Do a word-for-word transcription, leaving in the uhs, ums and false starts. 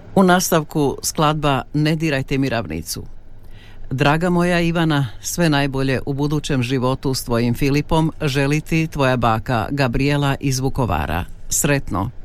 U nastavku skladba Ne dirajte mi ravnicu. Draga moja Ivana, sve najbolje u budućem životu s tvojim Filipom želi ti tvoja baka Gabriela iz Vukovara. Sretno.